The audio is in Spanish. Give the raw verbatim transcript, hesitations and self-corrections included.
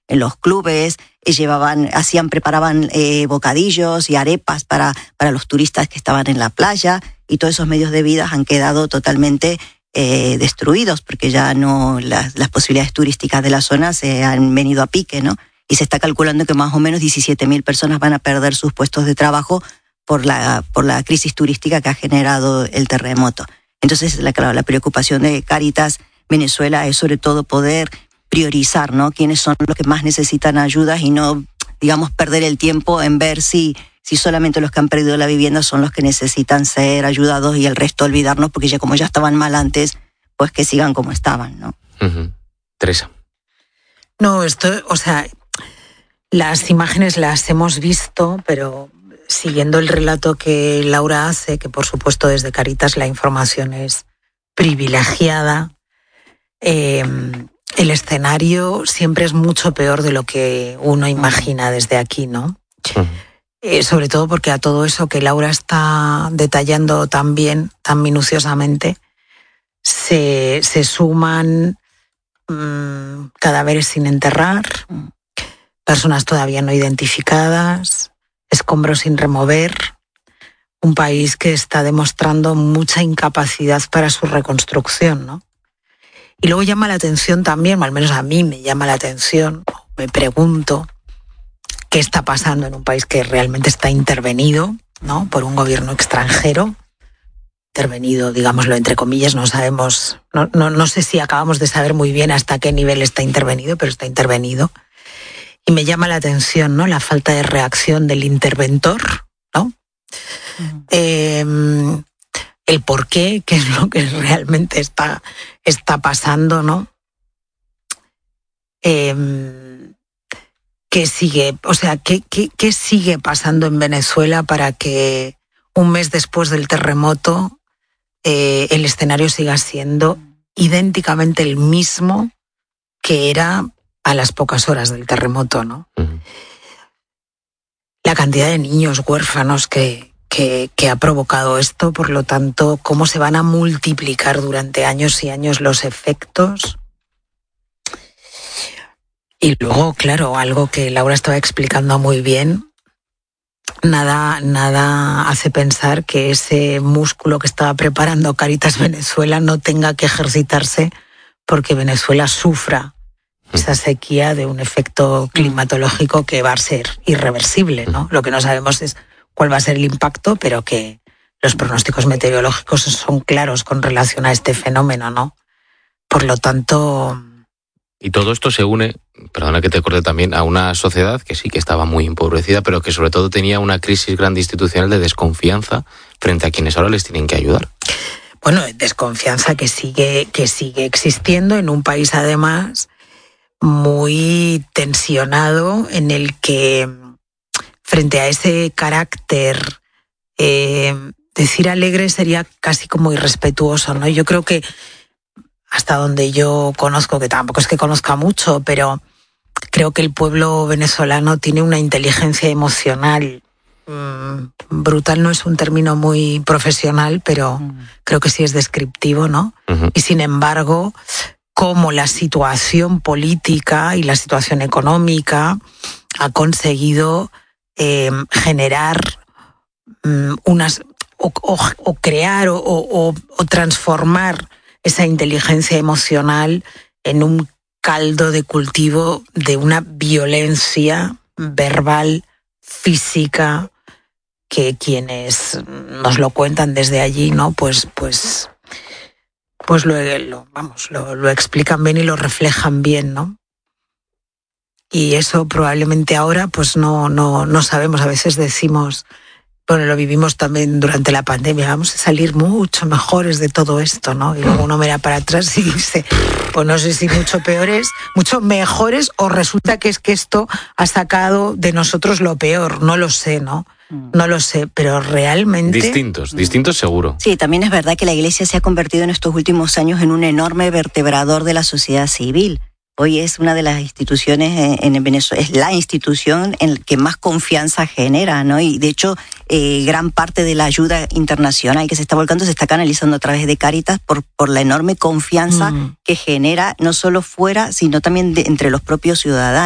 en los clubes, eh, llevaban, hacían, preparaban eh, bocadillos y arepas para, para los turistas que estaban en la playa, y todos esos medios de vida han quedado totalmente eh, destruidos, porque ya no, las, las posibilidades turísticas de la zona se han venido a pique, ¿no? Y se está calculando que más o menos diecisiete mil personas van a perder sus puestos de trabajo por la, por la crisis turística que ha generado el terremoto. Entonces, la, claro, la preocupación de Cáritas Venezuela es sobre todo poder priorizar, ¿no?, quiénes son los que más necesitan ayudas y no, digamos, perder el tiempo en ver si, si solamente los que han perdido la vivienda son los que necesitan ser ayudados y el resto olvidarnos, porque ya como ya estaban mal antes, pues que sigan como estaban, ¿no? Uh-huh. Teresa. No, esto, o sea, las imágenes las hemos visto, pero siguiendo el relato que Laura hace, que por supuesto desde Cáritas la información es privilegiada, eh, el escenario siempre es mucho peor de lo que uno imagina desde aquí, ¿no? Uh-huh. Eh, sobre todo porque a todo eso que Laura está detallando tan bien, tan minuciosamente, se, se suman mmm, cadáveres sin enterrar, personas todavía no identificadas, escombros sin remover, un país que está demostrando mucha incapacidad para su reconstrucción, ¿no? Y luego llama la atención también, o al menos a mí me llama la atención, me pregunto qué está pasando en un país que realmente está intervenido, ¿no?, por un gobierno extranjero, intervenido, digámoslo entre comillas, no sabemos, no, no, no sé si acabamos de saber muy bien hasta qué nivel está intervenido, pero está intervenido. Y me llama la atención, ¿no?, la falta de reacción del interventor, ¿no? Uh-huh. Eh, el por qué, qué es lo que realmente está, está pasando, ¿no? Eh, ¿Qué sigue? O sea, ¿qué, qué, qué sigue pasando en Venezuela para que un mes después del terremoto eh, el escenario siga siendo idénticamente el mismo que era a las pocas horas del terremoto, ¿no? Uh-huh. La cantidad de niños huérfanos que, que, que ha provocado esto, por lo tanto, cómo se van a multiplicar durante años y años los efectos. Y luego, claro, algo que Laura estaba explicando muy bien, nada, nada hace pensar que ese músculo que estaba preparando Cáritas Venezuela no tenga que ejercitarse porque Venezuela sufra esa sequía de un efecto climatológico que va a ser irreversible, ¿no? Lo que no sabemos es cuál va a ser el impacto, pero que los pronósticos meteorológicos son claros con relación a este fenómeno, ¿no? Por lo tanto... Y todo esto se une, perdona que te corte también, a una sociedad que sí que estaba muy empobrecida, pero que sobre todo tenía una crisis grande institucional de desconfianza frente a quienes ahora les tienen que ayudar. Bueno, desconfianza que sigue, que sigue existiendo en un país además muy tensionado, en el que frente a ese carácter eh, decir alegre sería casi como irrespetuoso, ¿no? Yo creo que hasta donde yo conozco, que tampoco es que conozca mucho, pero creo que el pueblo venezolano tiene una inteligencia emocional mmm, brutal, no es un término muy profesional, pero uh-huh. creo que sí es descriptivo, ¿no? Uh-huh. Y sin embargo, cómo la situación política y la situación económica ha conseguido eh, generar um, unas o, o, o crear o, o, o transformar esa inteligencia emocional en un caldo de cultivo de una violencia verbal, física, que quienes nos lo cuentan desde allí, ¿no? Pues, pues, pues lo, lo vamos, lo, lo explican bien y lo reflejan bien, ¿no? Y eso probablemente ahora, pues no, no, no sabemos. A veces decimos, bueno, lo vivimos también durante la pandemia, vamos a salir mucho mejores de todo esto, ¿no? Y luego uno mira para atrás y dice, pues no sé si mucho peores, mucho mejores, o resulta que es que esto ha sacado de nosotros lo peor, no lo sé, ¿no? No lo sé, pero realmente... Distintos, distintos seguro. Sí, también es verdad que la Iglesia se ha convertido en estos últimos años en un enorme vertebrador de la sociedad civil. Hoy es una de las instituciones en Venezuela, es la institución en la que más confianza genera, ¿no? Y de hecho, eh, gran parte de la ayuda internacional que se está volcando se está canalizando a través de Cáritas por, por la enorme confianza mm. que genera, no solo fuera, sino también de, entre los propios ciudadanos.